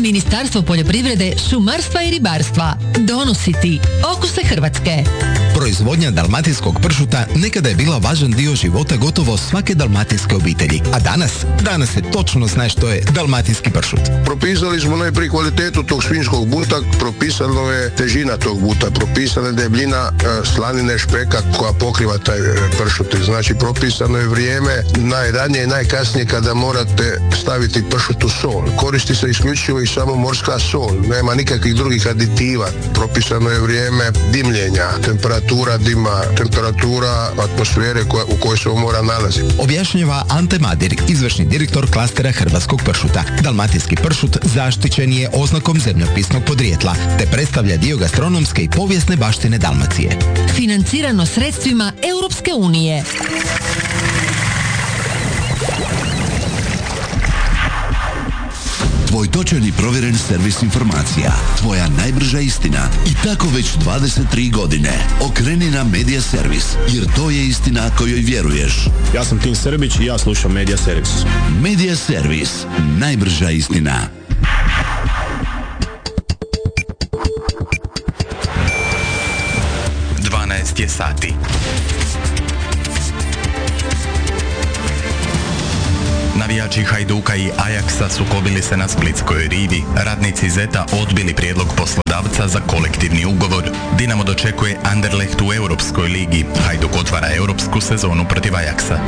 Ministarstvo poljoprivrede, šumarstva i ribarstva. Donosi ti okuse Hrvatske. Proizvodnja dalmatinskog pršuta nekada je bila važan dio života gotovo svake dalmatinske obitelji. A danas se točno zna što je dalmatinski pršut. Propisali smo najprije kvalitetu tog svinjskog buta, propisano je težina tog buta, propisana je debljina slanine špeka koja pokriva taj pršut. Znači propisano je vrijeme najranije i najkasnije kada morate staviti pršut u sol. Koristi se isključivo i samo morska sol, nema nikakvih drugih aditiva. Propisano je vrijeme dimljenja, temperatura dima, temperatura atmosfere u kojoj se ovo mora nalaziti. Objašnjava Ante Madir, izvršni direktor klastera hrvatskog pršuta. Dalmatinski pršut zaštićen je oznakom zemljopisnog podrijetla, te predstavlja dio gastronomske i povijesne baštine Dalmacije. Financirano sredstvima Europske unije. Tvoj točan i provjeren servis informacija. Tvoja najbrža istina. I tako već 23 godine. Okreni na Media Servis, jer to je istina kojoj vjeruješ. Ja sam Tim Srbić i ja slušam Media Servis. Media Servis. Najbrža istina. 12 je sati. Navijači Hajduka i Ajaksa sukobili se na splitskoj rivi. Radnici Zeta odbili prijedlog poslodavca za kolektivni ugovor. Dinamo dočekuje Anderlecht u Europskoj ligi. Hajduk otvara europsku sezonu protiv Ajaksa.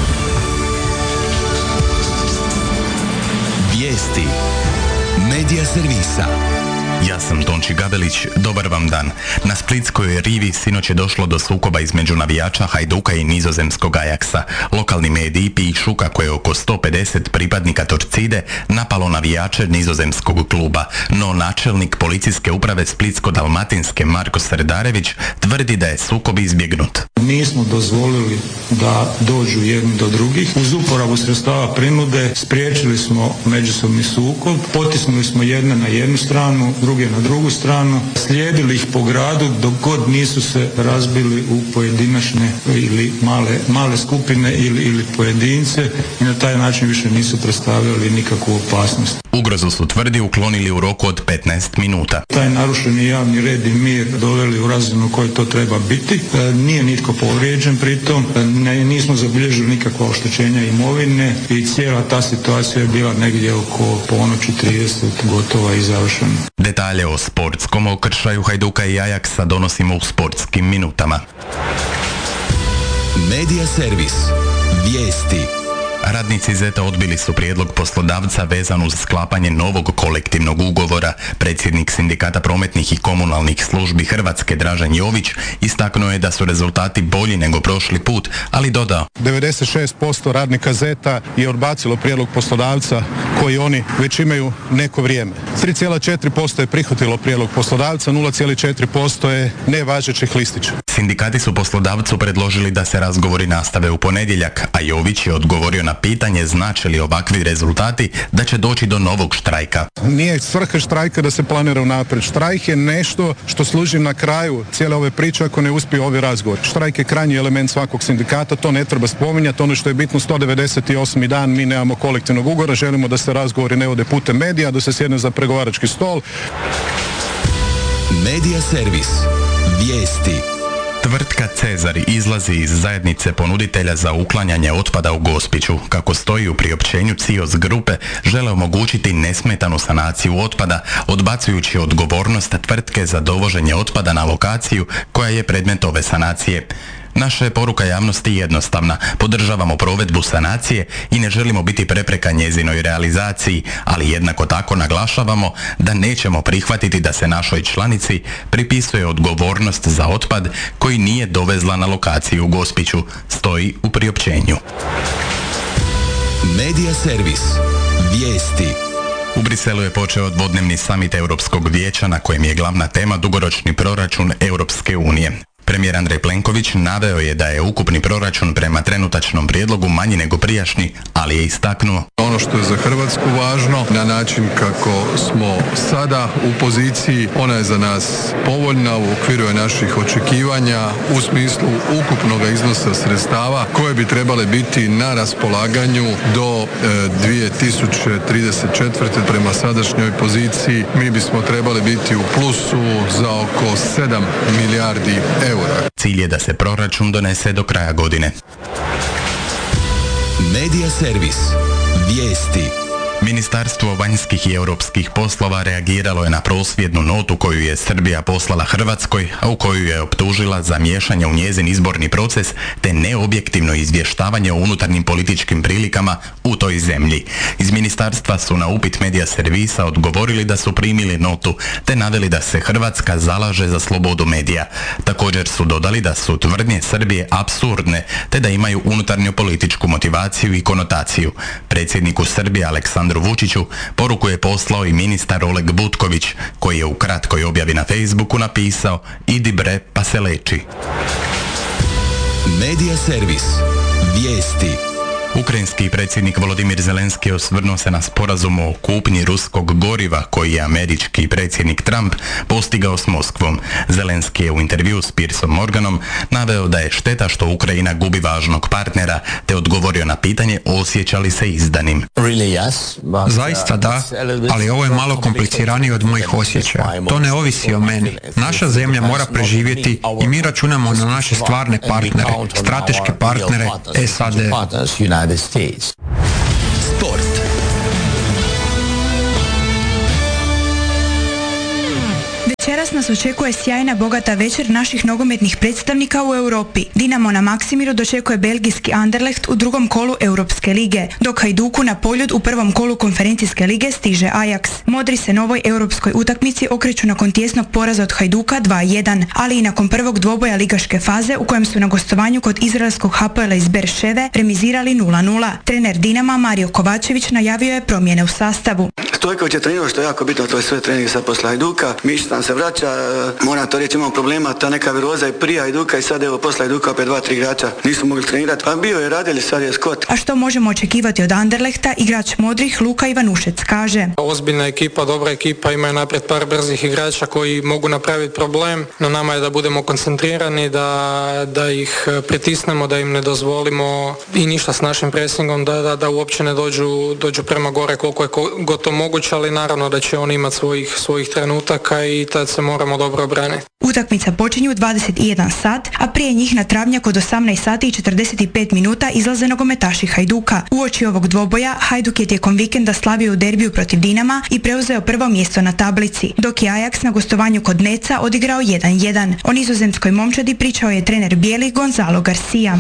Vijesti Media Servisa. Ja sam Tonči Gabelić, dobar vam dan. Na splitskoj rivi sinoć je došlo do sukoba između navijača Hajduka i nizozemskog Ajaksa. Lokalni mediji pišu kako je oko 150 pripadnika Torcide napalo navijače nizozemskog kluba, no načelnik policijske uprave Splitsko-dalmatinske Marko Srdarević tvrdi da je sukob izbjegnut. Nismo dozvolili da dođu jedni do drugih. Uz uporabu sredstava prinude spriječili smo međusobni sukob, potisnuli smo jedne na jednu stranu, druge na drugu stranu, slijedili ih po gradu dok god nisu se razbili u pojedinačne ili male skupine ili pojedince i na taj način više nisu predstavljali nikakvu opasnost. Ugrozu su, tvrdi, uklonili u roku od 15 minuta. Taj narušeni javni red i mir doveli u razinu u kojoj to treba biti. Nije nitko povrijeđen pritom, nismo zabilježili nikakva oštećenja imovine i cijela ta situacija je bila negdje oko ponoći 30 gotova i završena. Detalje o sportskom okršaju Hajduka i Ajaksa donosimo u sportskim minutama. Media Servis. Vijesti. Radnici Zeta odbili su prijedlog poslodavca vezan uz sklapanje novog kolektivnog ugovora. Predsjednik Sindikata prometnih i komunalnih službi Hrvatske Dražen Jović istaknuo je da su rezultati bolji nego prošli put, ali dodao: 96% radnika Zeta je odbacilo prijedlog poslodavca koji oni već imaju neko vrijeme. 3,4% je prihvatilo prijedlog poslodavca, 0,4% je nevažećih listića. Sindikati su poslodavcu predložili da se razgovori nastave u ponedjeljak, a Jović je odgovorio na pitanje znače li ovakvi rezultati da će doći do novog štrajka. Nije svrha štrajka da se planira unaprijed. Štrajk je nešto što služi na kraju cijele ove priče ako ne uspije ovi razgovor. Štrajk je krajnji element svakog sindikata, to ne treba spominjati. Ono što je bitno, 198. dan mi nemamo kolektivnog ugovora, želimo da se razgovori ne vode putem medija, da se sjedne za pregovarački stol. Media Servis. Vijesti. Tvrtka Cezar izlazi iz zajednice ponuditelja za uklanjanje otpada u Gospiću. Kako stoji u priopćenju CIOS grupe, žele omogućiti nesmetanu sanaciju otpada, odbacujući odgovornost tvrtke za dovoženje otpada na lokaciju koja je predmet ove sanacije. Naša je poruka javnosti jednostavna. Podržavamo provedbu sanacije i ne želimo biti prepreka njezinoj realizaciji, ali jednako tako naglašavamo da nećemo prihvatiti da se našoj članici pripisuje odgovornost za otpad koji nije dovezla na lokaciju u Gospiću, stoji u priopćenju. Media Servis. Vijesti. U Briselu je počeo dvodnevni samit Europskog vijeća na kojem je glavna tema dugoročni proračun Europske unije. Premijer Andrej Plenković naveo je da je ukupni proračun prema trenutačnom prijedlogu manji nego prijašnji, ali je istaknuo: ono što je za Hrvatsku važno, na način kako smo sada u poziciji, ona je za nas povoljna, u okviru je naših očekivanja u smislu ukupnog iznosa sredstava koje bi trebale biti na raspolaganju do 2034. Prema sadašnjoj poziciji mi bismo trebali biti u plusu za oko 7 milijardi eura. Cilj je da se proračun donese do kraja godine. Medija servis. Vijesti. Ministarstvo vanjskih i europskih poslova reagiralo je na prosvjednu notu koju je Srbija poslala Hrvatskoj, a u koju je optužila za miješanje u njezin izborni proces te neobjektivno izvještavanje o unutarnjim političkim prilikama u toj zemlji. Iz ministarstva su na upit medija servisa odgovorili da su primili notu te naveli da se Hrvatska zalaže za slobodu medija. Također su dodali da su tvrdnje Srbije apsurdne te da imaju unutarnju političku motivaciju i konotaciju. Predsjedniku Srbije Aleksandru Vučiću poruku je poslao i ministar Oleg Butković, koji je u kratkoj objavi na Facebooku napisao: idi bre pa se leči. Medija servis. Vijesti. Ukrajinski predsjednik Volodimir Zelenski osvrnuo se na sporazum o kupnji ruskog goriva koji je američki predsjednik Trump postigao s Moskvom. Zelenski je u intervju s Piersom Morganom naveo da je šteta što Ukrajina gubi važnog partnera, te odgovorio na pitanje osjeća li se izdanim. Zaista da, ali ovo je malo kompliciranije od mojih osjećaja. To ne ovisi o meni. Naša zemlja mora preživjeti i mi računamo na naše stvarne partnere, strateške partnere SAD. Sport. Večeras nas očekuje sjajna bogata večer naših nogometnih predstavnika u Europi. Dinamo na Maksimiru dočekuje belgijski Anderlecht u drugom kolu Europske lige, dok Hajduku na Poljud u prvom kolu konferencijske lige stiže Ajax. Modri se novoj europskoj utakmici okreću nakon tjesnog poraza od Hajduka 2-1, ali i nakon prvog dvoboja ligaške faze u kojem su na gostovanju kod izraelskog Hapoela iz Berševe remizirali 0-0. Trener Dinama Mario Kovačević najavio je promjene u sastavu. Stojković je trenirao, što je jako bitno, to je sve trening sad posle Hajduka. Mišić se vraća, moram to reći, imamo problema, ta neka viroza je prije Hajduka i sad evo posle Hajduka opet 2-3 igrača nisu mogli trenirati, a bio je radili, sad je Scott. A što možemo očekivati od Anderlehta, igrač modrih Luka Ivanušec kaže: ozbiljna ekipa, dobra ekipa, imaju naprijed par brzih igrača koji mogu napraviti problem, no nama je da budemo koncentrirani, da ih pritisnemo, da im ne dozvolimo i ništa s našim presingom, da uopće ne dođu prema gore koliko je gotovo moguće, ali naravno da će oni imati svojih trenutaka i tad se moramo dobro obraniti. Utakmica počinju u 21 sat, a prije njih na travnjak od 18 sati i 45 minuta izlaze nogometaši Hajduka. Uoči ovog dvoboja Hajduk je tijekom vikenda slavio u derbiju protiv Dinama i preuzeo prvo mjesto na tablici, dok je Ajax na gostovanju kod Neca odigrao 1-1. O nizozemskoj momčadi pričao je trener bijeli Gonzalo Garcia.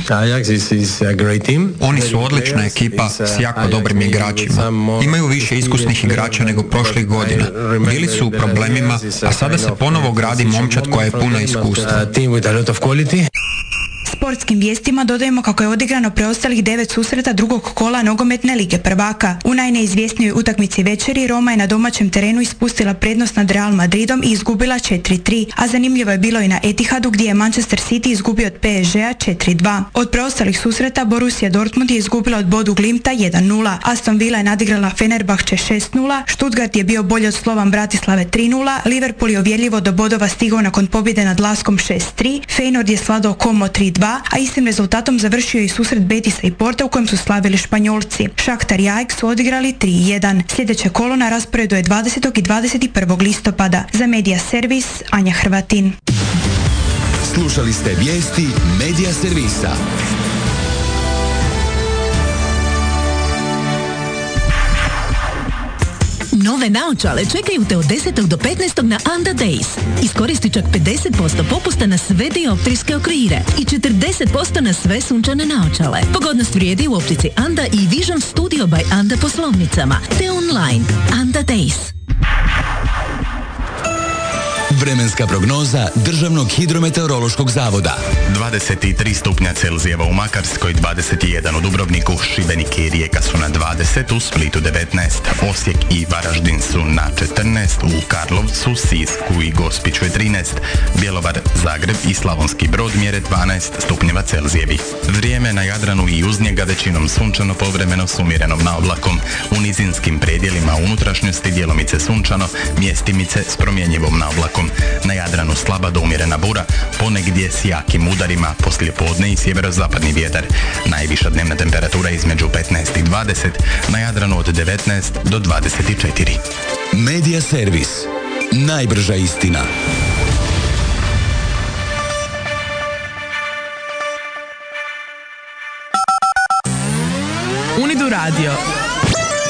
Oni su odlična ekipa s jako dobrim igračima. Imaju više iskusnih igrača nego prošlih godina. Bili su u problemima, a sada se ponovo gradi momčad koja je puna iskustva. Sportskim vijestima dodajemo kako je odigrano preostalih 9 susreta drugog kola nogometne lige prvaka. U najneizvjesnijoj utakmici večeri Roma je na domaćem terenu ispustila prednost nad Real Madridom i izgubila 4-3, a zanimljivo je bilo i na Etihadu gdje je Manchester City izgubio od PSG-a 4-2. Od preostalih susreta Borussia Dortmund je izgubila od Bodu Glimta 1-0, Aston Villa je nadigrala Fenerbahče 6-0, Stuttgart je bio bolji od Slovan Bratislave 3-0, Liverpool je uvjerljivo do bodova stigao nakon pobjede nad Laskom 6-3, Feyenoord je svladao Como 3-2, a istim rezultatom završio i susret Betisa i Porta u kojem su slavili Španjolci. Šahtar i Ajax su odigrali 3-1. Sljedeće kolo na rasporedu je 20. i 21. listopada. Za Medija servis Anja Hrvatin. Slušali ste vijesti Medija servisa. Nove naočale čekaju te od 10. do 15. na Anda Days. Iskoristi čak 50% popusta na sve dioptrijske okvire i 40% na sve sunčane naočale. Pogodnost vrijedi u optici Anda i Vision Studio by Anda poslovnicama te online. Anda Days. Vremenska prognoza Državnog hidrometeorološkog zavoda. 23 stupnja Celzijeva u Makarskoj, 21 u Dubrovniku, Šibenik i Rijeka su na 20, u Splitu 19, Osijek i Varaždin su na 14, u Karlovcu Karlovcu, Sisku i Gospiću je 13, Bjelovar, Zagreb i Slavonski Brod mjere 12 stupnjeva Celzijevih. Vrijeme na Jadranu i uz njega većinom sunčano, povremeno s umjerenom naoblakom. U nizinskim predjelima unutrašnjosti djelomice sunčano, mjestimice s promjenjivom naoblakom. Na Jadranu slaba do umjerena bura, ponegdje s jakim udarima, poslijepodne i sjeverozapadni vjetar. Najviša dnevna temperatura između 15 i 20, na Jadranu od 19 do 24. Medija servis. Najbrža istina. Unidu radio.